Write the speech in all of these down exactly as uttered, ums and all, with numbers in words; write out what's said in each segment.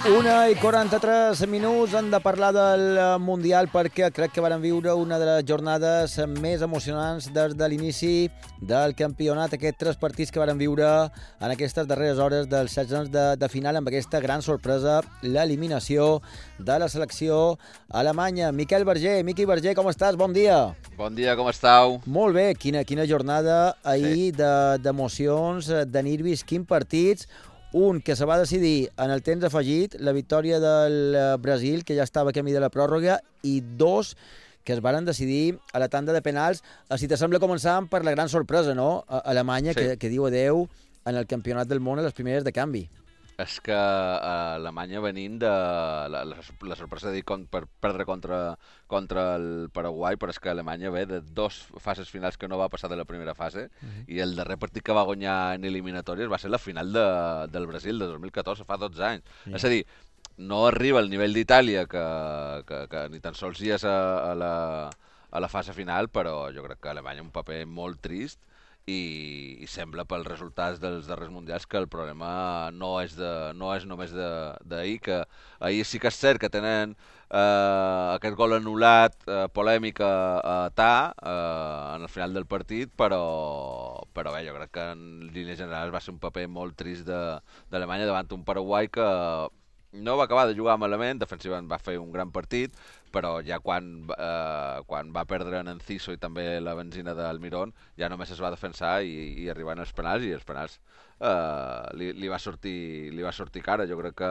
Una i quaranta-tres minuts han de parlar del Mundial perquè crec que varen viure una de les jornades més emocionants des de l'inici del campionat. Aquests tres partits que varen viure en aquestes darreres hores dels setze de, de final amb aquesta gran sorpresa, l'eliminació de la selecció alemanya. Miquel Berger, Miqui Berger, com estàs? Bon dia. Bon dia, com estàu? Molt bé, quina, quina jornada ahir sí. d'emocions, de, de nervis, quins partits. Un que se va decidir en el temps afegit, la victòria del Brasil, que ja estava a camí de la pròrroga, i dos que es varen decidir a la tanda de penals. Si t'assembla, començàvem per la gran sorpresa, no? Alemanya, sí. que, que diu adeu en el campionat del món a les primeres de canvi. És que uh, Alemanya venint de la, la, la sorpresa de dir con, per perdre contra, contra el Paraguai, però és que Alemanya ve de dos fases finals que no va passar de la primera fase, uh-huh. i el darrer partit que va guanyar en eliminatòries va ser la final de, del Brasil de dos mil catorze, fa dotze anys. Yeah. És a dir, no arriba al nivell d'Itàlia, que, que, que ni tan sols hi és a, a, la, a la fase final, però jo crec que Alemanya un paper molt trist, i, i sembla pels resultats dels darrers mundials que el problema no és, de, no és només d'ahir, que ahir sí que és cert que tenen eh, aquest gol anul·lat, eh, polèmica a Ta eh, en el final del partit, però, però bé, jo crec que en línies generals va ser un paper molt trist d'Alemanya davant un Paraguai que no va acabar de jugar malament, defensivament va fer un gran partit, però ja quan, eh, quan va perdre en Enciso i també la benzina del Mirón, ja només es va defensar i, i arribar als penals, i els penals eh, li, li, va sortir, li va sortir cara. Jo crec que,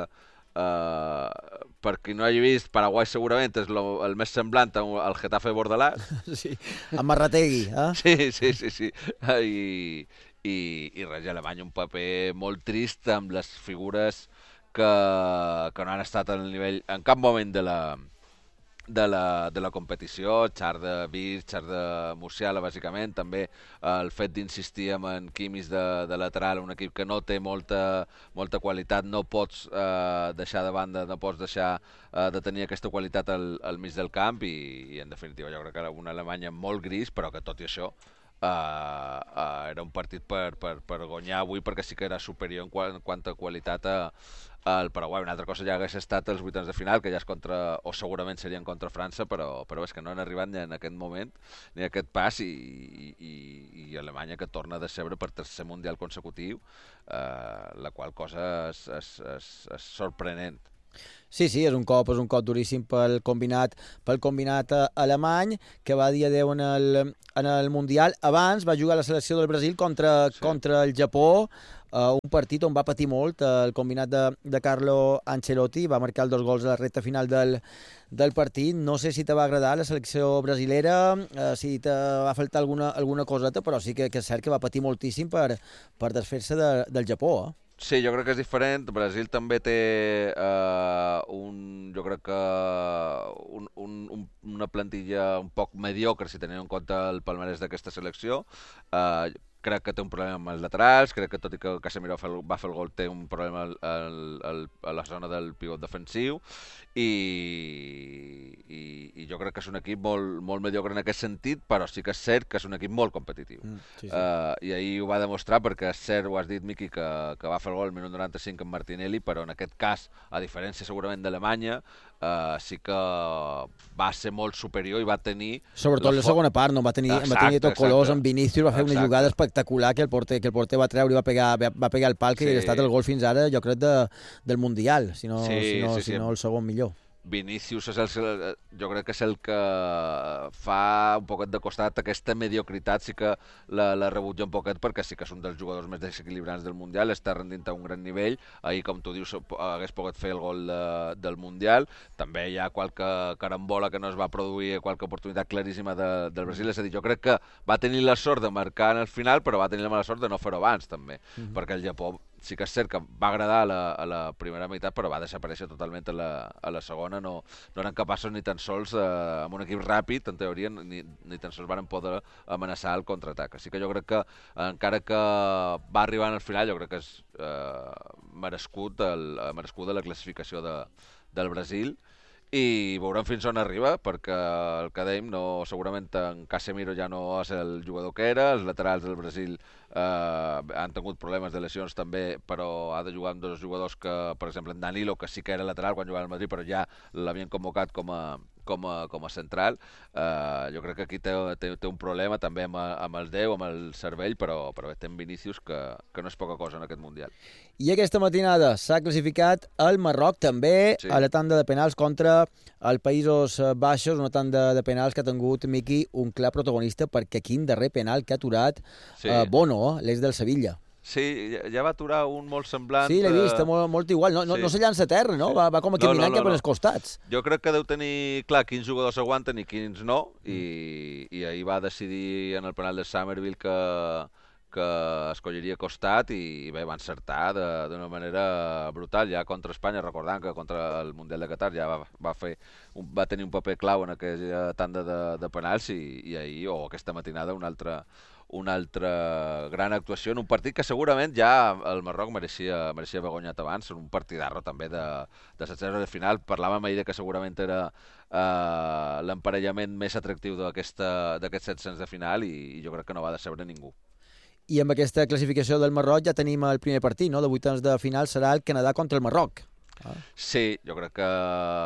eh, per qui no hagi vist, Paraguai segurament és lo, el més semblant al Getafe Bordalàs. Sí, amb Marrategui, eh? Sí, sí, sí, sí. I, i, i res, Alemanya un paper molt trist amb les figures que, que no han estat al nivell en cap moment de la, de la, de la competició. Xarda, Vir, Xarda, Musiala, bàsicament. També el fet d'insistir en Kimmich de, de lateral, un equip que no té molta, molta qualitat, no pots eh, deixar de banda, no pots deixar eh, de tenir aquesta qualitat al, al mig del camp, i, i en definitiva jo crec que era una Alemanya molt gris, però que tot i això Uh, uh, era un partit per, per, per guanyar avui, perquè sí que era superior en, quant, en quant a qualitat al Paraguai. Una altra cosa ja hagués estat els vuitens de final, que ja és contra, o segurament serien contra França, però, però és que no han arribat ni en aquest moment, ni en aquest pas, i, i, i Alemanya que torna a decebre per tercer mundial consecutiu, uh, la qual cosa és, és, és, és sorprenent. Sí, sí, és un cop, és un cop duríssim pel combinat, pel combinat alemany, que va dir adeu en el, en el Mundial. Abans va jugar la selecció del Brasil contra, sí. contra el Japó, uh, un partit on va patir molt el combinat de, de Carlo Ancelotti, va marcar els dos gols a la recta final del, del partit. No sé si te va agradar la selecció brasilera, uh, si te va faltar alguna, alguna coseta, però sí que, que és cert que va patir moltíssim per, per desfer-se de, del Japó, eh? Sí, jo crec que és diferent. Brasil també té eh, un, jo crec que un, un, una plantilla un poc mediocre si tenim en compte el palmarès d'aquesta selecció. Eh, crec que té un problema amb els laterals, crec que tot i que Casemiro va fer el gol té un problema al, al, a la zona del pivot defensiu, i, i, i jo crec que és un equip molt, molt mediocre en aquest sentit, però sí que és cert que és un equip molt competitiu. Mm, sí, sí. Uh, I ahir ho va demostrar, perquè és cert, ho has dit, Miqui, que, que va fer el gol al minut noranta-cinc amb Martinelli, però en aquest cas, a diferència segurament d'Alemanya, Uh, sí que va ser molt superior i va tenir... Sobretot la segona part, no? Va tenir, exacte, va tenir tot colors amb Vinícius, va fer exacte. Una jugada espectacular que el porter, que el porter va treure i va pegar, va pegar el pal, que sí. Ha estat el gol fins ara, jo crec, de, del Mundial, si no, sí, si no, sí, si sí. no el segon millor. Vinícius és el, jo crec que és el que fa un poquet de costat aquesta mediocritat, sí que la, la rebutja un poquet, perquè sí que és un dels jugadors més desequilibrants del Mundial, està rendint a un gran nivell. Ahir, com tu dius, hagués pogut fer el gol de, del Mundial. També hi ha qualque carambola que no es va produir, qualque oportunitat claríssima de, del Brasil. És a dir, jo crec que va tenir la sort de marcar en el final, però va tenir la mala sort de no fer-ho abans, també, mm-hmm. perquè el Japó sí que és cert que va agradar a la, a la primera meitat, però va desaparèixer totalment a la, a la segona. No, no eren capaços ni tan sols, eh, amb un equip ràpid, en teoria, ni, ni tan sols van poder amenaçar el contraatac. Així que jo crec que, encara que va arribar al final, jo crec que és eh, merescut, el, merescuda la classificació de, del Brasil. i veurem fins on arriba, perquè el que dèiem, no, segurament en Casemiro ja no és el jugador que era, els laterals del Brasil eh, han tingut problemes de lesions també, però ha de jugar amb dos jugadors que, per exemple, en Danilo, que sí que era lateral quan jugava al Madrid, però ja l'havien convocat com a, com a, com a central. Eh, jo crec que aquí té, té, té un problema també amb, amb el Déu, amb el cervell, però, però té en Vinícius, que, que no és poca cosa en aquest Mundial. I aquesta matinada s'ha classificat el Marroc també sí. a la tanda de penals contra els Països Baixos, una tanda de penals que ha tingut, Miqui, un clar protagonista, perquè quin darrer penal que ha aturat sí. eh, Bono, l'ex del Sevilla. Sí, ja va aturar un molt semblant... Sí, l'he vist, molt, molt igual. No, no, sí. no se llança a terra, no? Va, va com a caminant no, no, no, cap als costats. Jo crec que deu tenir clar quins jugadors aguanten i quins no, i, i ahir va decidir en el penal de Somerville que, que escolliria costat i bé, va encertar d'una manera brutal, ja contra Espanya, recordant que contra el Mundial de Qatar ja va, va, fer un, va tenir un paper clau en aquella tanda de, de penals i, i ahir, o aquesta matinada, un altre... una altra gran actuació en un partit que segurament ja el Marroc mereixia, mereixia haver guanyat abans, un partidarro també de, de setzena de final. Parlàvem ahir que segurament era eh, l'emparellament més atractiu d'aquests setzens de final i, i jo crec que no va decebre ningú. I amb aquesta classificació del Marroc ja tenim el primer partit, no? De vuitens de final serà el Canadà contra el Marroc. Ah. Sí, jo crec que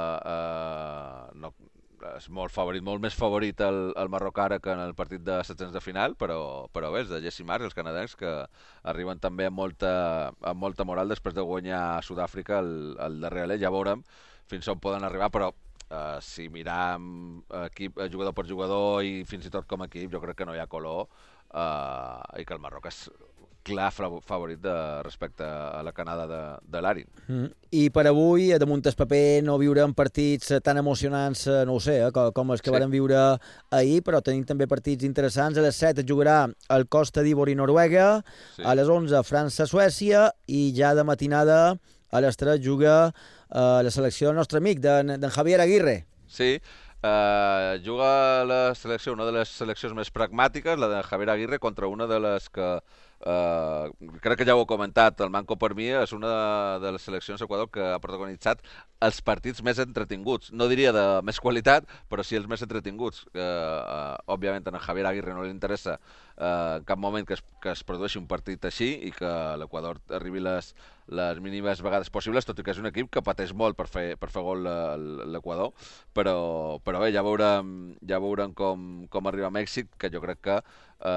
eh, no, és molt favorit, molt més favorit el, el Marroc ara que en el partit de setzens de final, però, però bé, és de Jesse Marsch, els canadencs, que arriben també amb molta, amb molta moral després de guanyar a Sud-àfrica el, el darrer alè. Ja veurem fins on poden arribar, però eh, si miram equip, jugador per jugador i fins i tot com a equip, jo crec que no hi ha color eh, i que el Marroc és clar favorit de, respecte a la Canadà de, de l'Arin. Mm. I per avui, damunt el paper, no viurem partits tan emocionants, no ho sé, eh, com, com els que sí. varen viure ahir, però tenim també partits interessants. A les set jugarà el Costa d'Ivori i Noruega, sí. a les onze França-Suècia, i ja de matinada a les tres juga eh, la selecció del nostre amic, d'en Javier Aguirre. Sí, Uh, juga la selecció, una de les seleccions més pragmàtiques, la de Javier Aguirre, contra una de les que uh, crec que ja ho he comentat, el Manco per mi és una de les seleccions d'Equador que ha protagonitzat els partits més entretinguts, no diria de més qualitat, però sí els més entretinguts. Uh, uh, òbviament a Javier Aguirre no li interessa uh, en cap moment que es, que es produeixi un partit així i que l'Equador arribi les les mínimes vegades possibles, tot i que és un equip que pateix molt per fer, per fer gol l'Equador, però, però bé, ja veurem, ja veurem com, com arriba a Mèxic, que jo crec que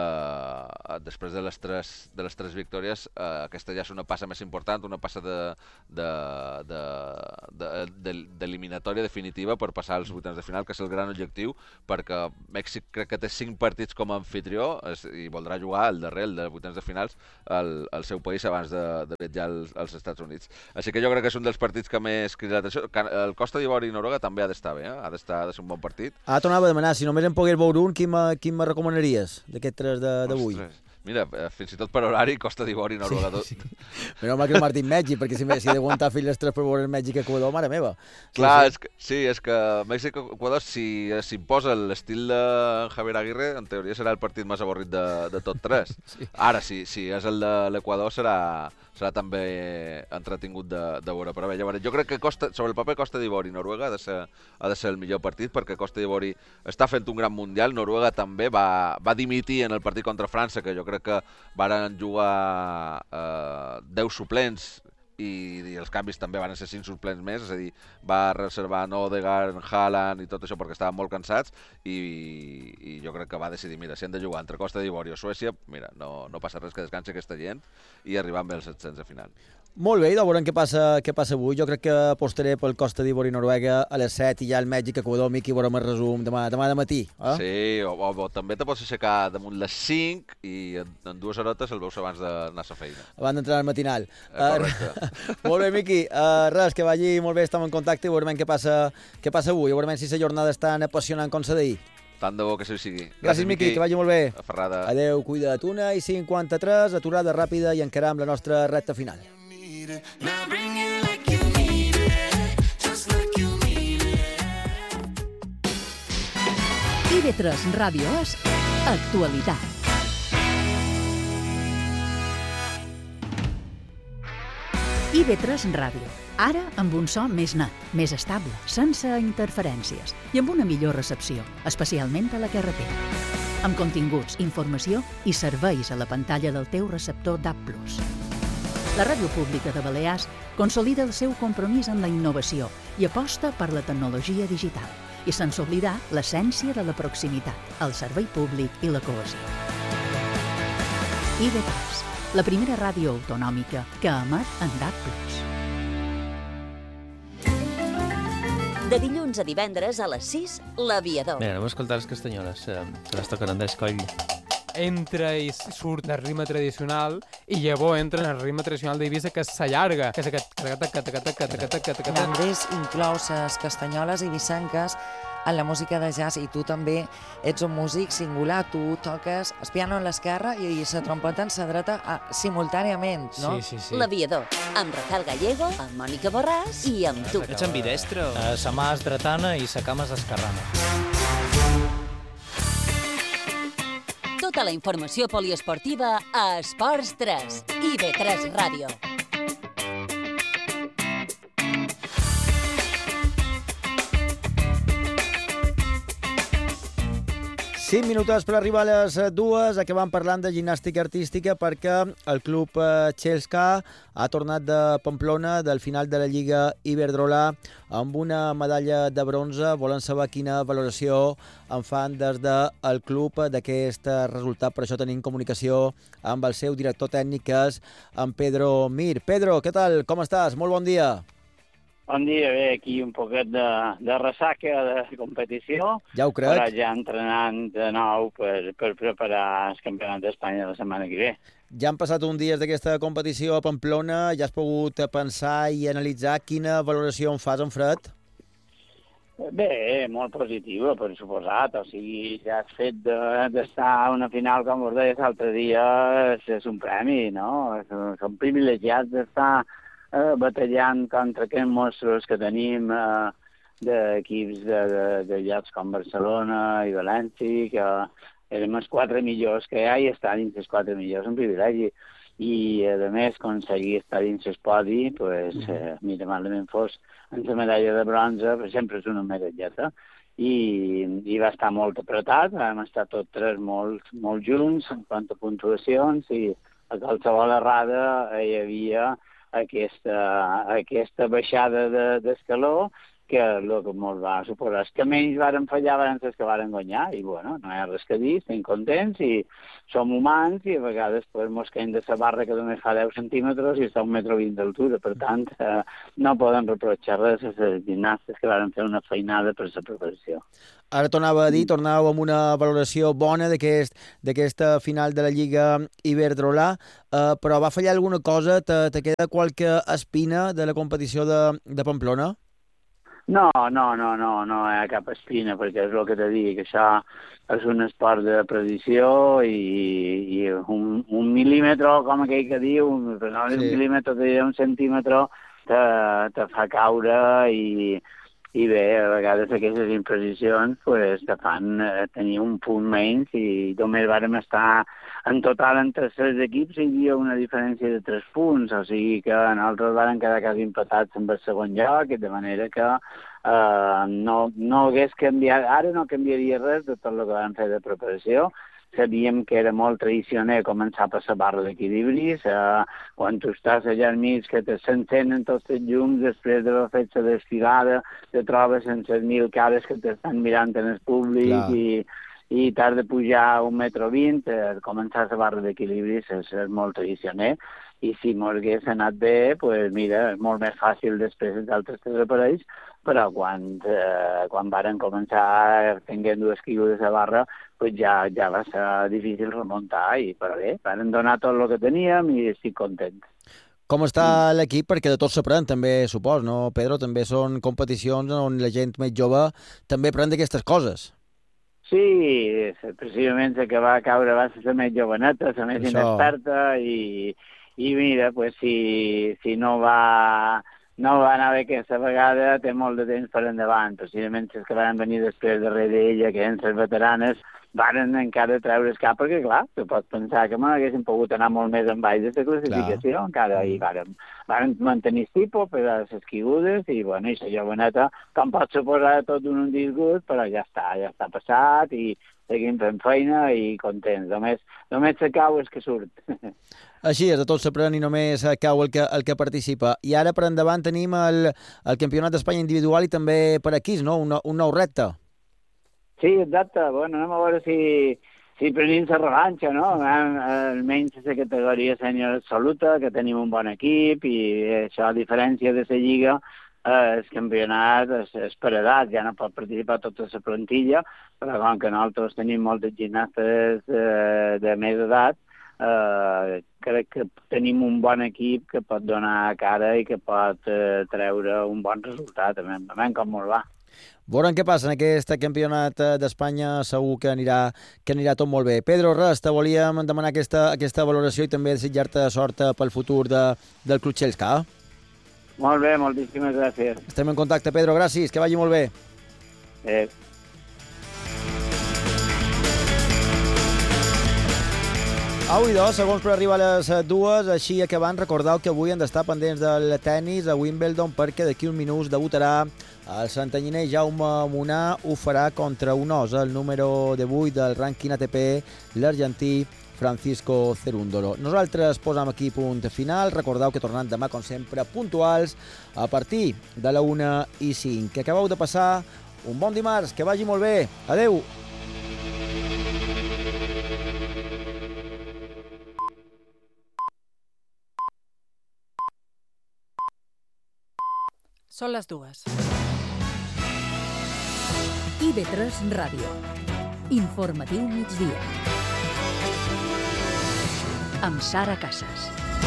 eh, després de les tres, de les tres victòries eh, aquesta ja és una passa més important, una passa de, de, de, de, de, d'eliminatòria definitiva per passar als vuitens de final, que és el gran objectiu, perquè Mèxic crec que té cinc partits com a anfitrió és, i voldrà jugar el darrer, el de vuitens de finals, al, al seu país abans de, de viatjar als, als Estats Units. Així que jo crec que és un dels partits que més crida l'atenció. El Costa d'Ivori i Noruega també ha d'estar bé, eh? ha d'estar, ha de ser un bon partit. Ah, tornava a demanar, si només en pogués veure un, quin me, quin me recomanaries d'aquest tres d'avui? Mira, fins i tot per horari, Costa d'Ivori i Noruega. Sí, sí. Però mal que el Martín Mèxic, perquè si, si he d'aguantar fins les tres per veure el Mèxic a Equador, mare meva. Clar, sí, sí. És que, sí, és que Mèxic-Equador, si s'imposa l'estil de Javier Aguirre, en teoria serà el partit més avorrit de, de tot tres. Sí. Ara, si, si és el de l'Equador, serà... serà també entretingut de, de veure. Però bé, ja veuré. Jo crec que Costa, sobre el paper Costa d'Ivori i Noruega ha de, ser, ha de ser el millor partit, perquè Costa d'Ivori està fent un gran mundial. Noruega també va, va dimitir en el partit contra França, que jo crec que varen jugar eh, deu suplents i, i els canvis també van ser cinc suplents més, és a dir, va reservar Odegaard, Haaland i tot això perquè estaven molt cansats i, i jo crec que va decidir, mira, si hem de jugar entre Costa d'Ivori o Suècia, mira, no, no passa res, que descansi aquesta gent i arribar amb els setzens de final. Molt bé, i veurem què passa, què passa avui. Jo crec que apostaré pel Costa d'Ivori i Noruega a les set i ja el Mèxic, Equador, Miqui, veurem el resum demà, demà de matí. Eh? Sí, o, o, o també te pots aixecar damunt les cinc i en, en dues hores el veus abans d'anar a la feina. Abans d'entrar al matinal. Eh, correcte. Uh, molt bé, Miqui. Uh, res, que vagi molt bé, estem en contacte i veurem què passa, què passa avui. Veurem si la jornada és tan apassionant com la d'ahir. Tant de bo que això sigui. Gràcies, Gràcies Miqui, que vagi molt bé. Aferrada. Adéu, cuida't. Una i cinquanta-tres, aturada ràpida i encaram la nostra recta final. Now bring it like you need it, just like you need it. I V tres Ràdio és actualitat. I V tres Ràdio. Ara amb un so més net, més estable, sense interferències i amb una millor recepció, especialment a la carretera. Amb continguts, informació i serveis a la pantalla del teu receptor D A B plus. La Ràdio Pública de Balears consolida el seu compromís amb la innovació i aposta per la tecnologia digital i sense oblidar l'essència de la proximitat, el servei públic i la cohesió. I V tres, la primera ràdio autonòmica que emet en D A B plus. De dilluns a divendres a les sis, L'Aviador. Mira, anem a escoltar les castanyoles, eh, que les toquen Andrés Coll. Entra i surt el ritme tradicional i llavors entra en el ritme tradicional d'Eivissa, que s'allarga, que és aquest... L'Andrés inclou les castanyoles eivissenques en la música de jazz i tu també ets un músic singular, tu toques el piano a l'esquerra i la trompeta en la dreta simultàniament, no? Sí, sí, sí. L'Aviador, amb Rafael Gallego, amb Mònica Borràs i amb tu. Ets ambidestre? Uh, sa mà és dretana i sa cama és esquerrana. Tota la informació poliesportiva a Esports tres, I V tres Ràdio. Cinc minuts per arribar a les dues, acabam parlant de gimnàstica artística perquè el club Txelska ha tornat de Pamplona del final de la Lliga Iberdrola amb una medalla de bronze. Volen saber quina valoració en fan des del club d'aquest resultat. Per això tenim comunicació amb el seu director tècnic, que és en Pedro Mir. Pedro, què tal? Com estàs? Molt bon dia. Bon dia, bé, aquí un poquet de, de ressaca de competició. Ja ho crec. Però ja entrenant de nou per, per preparar el Campionat d'Espanya la setmana que ve. Ja han passat uns dies d'aquesta competició a Pamplona, ja has pogut pensar i analitzar quina valoració en fas, en Fred? Bé, molt positiva, per suposat. O sigui, ja has fet d'estar a una final, com us deies l'altre dia, és un premi, no? Som privilegiats d'estar Eh, batallant contra aquests monstres que tenim eh, d'equips de, de, de llocs com Barcelona i València, que érem els quatre millors que hi ha i estar dins els quatre millors un privilegi. I, a més, aconseguir estar dins el podi, pues, eh, mira, malament fos, en la medalla de bronze, per sempre és una medalleta, i, i va estar molt apretat, vam estar tots tres molt, molt junts en quant a puntuacions, i a qualsevol errada hi havia aquesta, aquesta baixada d'escaló, de, que el que ens va suposar és que menys varen fallar abans que varen guanyar, i bueno, no hi ha res que dir, estem contents i som humans i a vegades pues, mos caiem de la barra que només fa deu centímetres i està a un metre vint d'altura, per tant eh, no poden reprochar res a les gimnastes que varen fer una feinada per la preparació. Ara tornava a dir, tornàveu amb una valoració bona d'aquesta final de la Lliga Iberdrola, eh, però va fallar alguna cosa? Te, te queda qualque espina de la competició de, de Pamplona? No, no, no, no, no hi ha cap espina, perquè és el que t'he dit, que això és un esport de precisió i, i un, un mil·límetre, com aquell que diu, un, no, sí. un mil·límetre, un centímetre, te, te fa caure i... I bé, a vegades aquestes imprecisions pues, te fan eh, tenir un punt menys i només vàrem estar en total entre tres equips i hi havia una diferència de tres punts, o sigui que nosaltres vàrem quedar quasi empatats amb el segon lloc, de manera que eh, no, no hagués canviat, ara no canviaria res de tot el que vam fer de preparació. Sabíem que era molt tradicional començar per la barra d'equilibris, eh, quan tu estàs allà al mig, que s'encenen tots els llums, després d'haver fet la desfilada, te trobes sense les mil cares que t'estan mirant en el públic Clar. i, i t'has de pujar un metro vint, eh, començar la barra d'equilibris és, és molt tradicional, i si mos hagués anat bé, pues mira, és molt més fàcil després dels altres tres aparells, però quan, eh, quan varen començar tenint dues quilos de barra, pues ja, ja va ser difícil remuntar, i però bé, varen donar tot el que teníem i estic content. Com està mm. l'equip? Perquè de tot s'aprèn també, supos, no, Pedro? També són competicions on la gent més jove també aprèn d'aquestes coses. Sí, precisament la que va caure va ser la més joveneta, la més Això. inexperta, i, i mira, pues, si, si no va... No va anar bé aquesta vegada, té molt de temps per endavant. Precisament els que van venir després darrere d'ella, que eren les veteranes, varen encara treure's cap, perquè, clar, tu pots pensar que m'haguessin pogut anar molt més en baix de la classificació, clar. Encara hi varen, varen mantenir tipus per a les caigudes, i, bueno, i la joveneta, com pot suposar tot un disgust, però ja està, ja està passat, i seguim fent feina i contents. Només, només se cau és que surt. Així és, de tot s'aprèn i només cau el que, el que participa. I ara per endavant tenim el, el Campionat d'Espanya individual i també per aquí, no? Un, un nou repte. Sí, exacte. Bueno, anem a veure si, si prenim la revanxa, no? Almenys la categoria sènior absoluta, que tenim un bon equip, i això, a diferència de la Lliga, eh, el campionat és, és per edat, ja no pot participar tota la plantilla, però com que nosaltres tenim moltes gimnastes eh, de més edat, eh, crec que tenim un bon equip que pot donar cara i que pot eh, treure un bon resultat, a mi com molt va. Veurem què passa en aquest campionat d'Espanya, segur que anirà, que anirà tot molt bé. Pedro, res, te volíem demanar aquesta, aquesta valoració i també desitjar-te sort pel futur de, del Club Xelska. Molt bé, moltíssimes gràcies. Estem en contacte, Pedro, gràcies, que vagi molt bé. Eh. Au, i dos, segons per arribar a les dues, així acabant, recordeu que avui han d'estar pendents del tennis a Wimbledon perquè d'aquí uns minuts debutarà el santanyiner Jaume Munà, ho farà contra un os, el número divuit del rànquing A T P, l'argentí Francisco Cerúndolo. Nosaltres posam aquí punt final. Recordeu que tornant demà, com sempre, puntuals a partir de la una i cinc. Que acabeu de passar un bon dimarts, que vagi molt bé. Adeu! Són les dues. I V tres Ràdio. Informatiu migdia. Amb Sara Casas.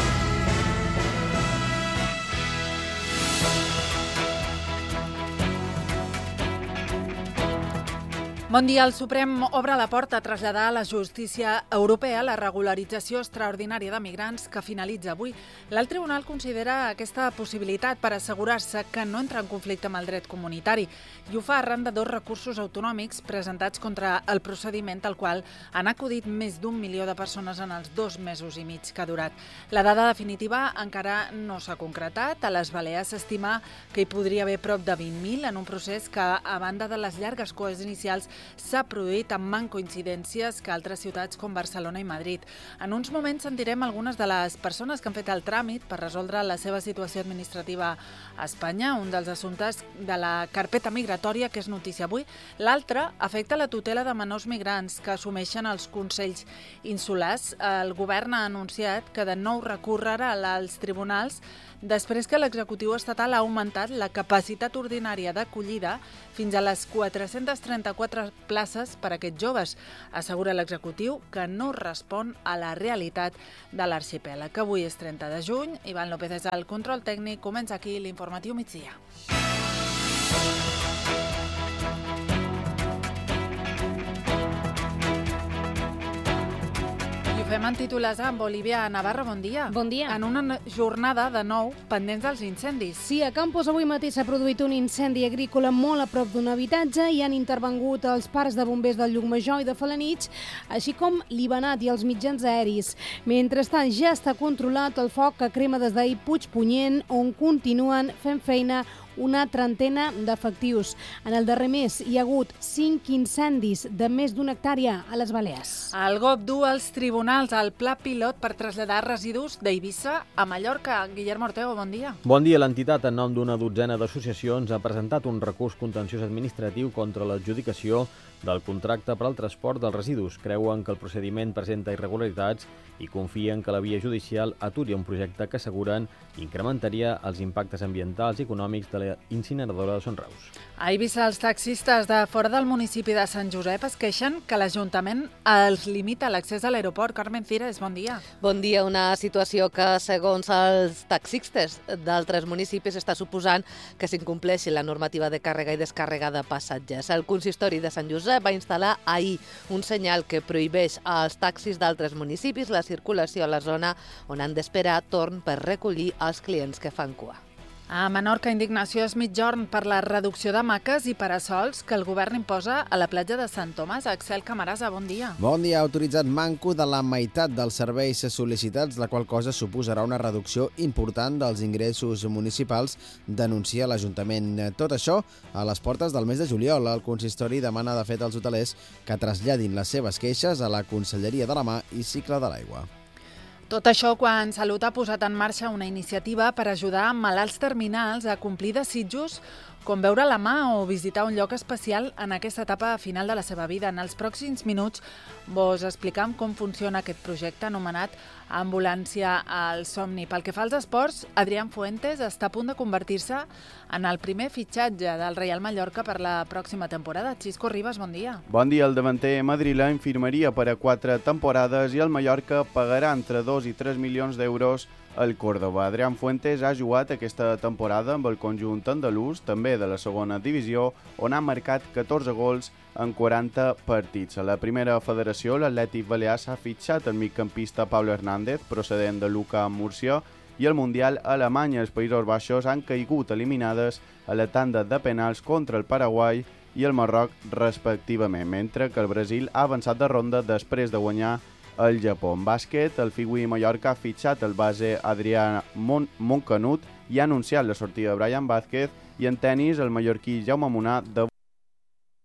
Bon dia. El Suprem obre la porta a traslladar a la justícia europea la regularització extraordinària de migrants que finalitza avui. L'alt tribunal considera aquesta possibilitat per assegurar-se que no entra en conflicte amb el dret comunitari i ho fa arran de dos recursos autonòmics presentats contra el procediment al qual han acudit més d'un milió de persones en els dos mesos i mig que ha durat. La dada definitiva encara no s'ha concretat. A les Balears s'estima que hi podria haver prop de vint mil en un procés que, a banda de les llargues coes inicials, s'ha produït amb manco incidències que altres ciutats com Barcelona i Madrid. En uns moments sentirem algunes de les persones que han fet el tràmit per resoldre la seva situació administrativa a Espanya, un dels assumptes de la carpeta migratòria que és notícia avui. L'altre afecta la tutela de menors migrants que assumeixen els consells insulars. El govern ha anunciat que de nou recorrerà als tribunals després que l'executiu estatal ha augmentat la capacitat ordinària d'acollida fins a les quatre-centes trenta-quatre places per a aquests joves. Assegura l'executiu que no respon a la realitat de l'arxipèlag. Avui és trenta de juny, Ivan López és el control tècnic. Comença aquí l'informatiu migdia. Fem en titulars amb Olivia Navarro, bon dia. Bon dia. En una jornada, de nou, pendents dels incendis. Sí, a Campos avui mateix s'ha produït un incendi agrícola molt a prop d'un habitatge i han intervengut els parcs de bombers del Llucmajor i de Felanitx, així com l'Ibanat i els mitjans aeris. Mentrestant, ja està controlat el foc que crema des d'ahir Puigpunyent, on continuen fent feina una trentena d'efectius. En el darrer mes hi ha hagut cinc incendis de més d'una hectàrea a les Balears. El G O P du als tribunals el pla pilot per traslladar residus d'Eivissa a Mallorca. Guillermo Ortego, bon dia. Bon dia. L'entitat, en nom d'una dotzena d'associacions, ha presentat un recurs contenciós administratiu contra l'adjudicació del contracte per al transport dels residus. Creuen que el procediment presenta irregularitats i confien que la via judicial aturi un projecte que asseguren incrementaria els impactes ambientals i econòmics de la incineradora de Son Reus. A Eivissa, els taxistes de fora del municipi de Sant Josep es queixen que l'Ajuntament els limita l'accés a l'aeroport. Carmen Fires, bon dia. Bon dia. Una situació que, segons els taxistes d'altres municipis, està suposant que s'incompleixi la normativa de càrrega i descàrrega de passatgers. El consistori de Sant Josep va instal·lar ahir un senyal que prohibeix als taxis d'altres municipis la circulació a la zona on han d'esperar torn per recollir els clients que fan cua. A Menorca, indignació és mitjorn per la reducció de maques i parasols que el govern imposa a la platja de Sant Tomàs. Axel Camarasa, bon dia. Bon dia. Ha autoritzat manco de la meitat dels serveis sol·licitats, la qual cosa suposarà una reducció important dels ingressos municipals, denuncia l'Ajuntament. Tot això a les portes del mes de juliol. El consistori demana de fet als hotelers que traslladin les seves queixes a la Conselleria de la Mar i Cicle de l'Aigua. Tot això quan Salut ha posat en marxa una iniciativa per ajudar malalts terminals a complir desitjos com veure la mà o visitar un lloc especial en aquesta etapa final de la seva vida. En els pròxims minuts vos explicam com funciona aquest projecte anomenat Ambulància al Somni. Pel que fa als esports, Adrián Fuentes està a punt de convertir-se en el primer fitxatge del Reial Mallorca per la pròxima temporada. Xisco Ribas, bon dia. Bon dia. El davanter madrileny firmaria per a quatre temporades i el Mallorca pagarà entre dos i tres milions d'euros al Córdoba. Adrián Fuentes ha jugat aquesta temporada amb el conjunt andalús, també de la segona divisió, on ha marcat catorze gols en quaranta partits. A la primera federació, l'Atlètic Balear s'ha fitxat el migcampista Pablo Hernández, procedent de Lucca Múrcia, i al Mundial Alemanya i els Països Baixos han caigut eliminades a la tanda de penals contra el Paraguai i el Marroc, respectivament, mentre que el Brasil ha avançat de ronda després de guanyar el Japó. En bàsquet, el Figui Mallorca ha fitxat el base Adrià Mon Montcanut i ha anunciat la sortida de Brian Vázquez, i en tenis, el mallorquí Jaume Munà de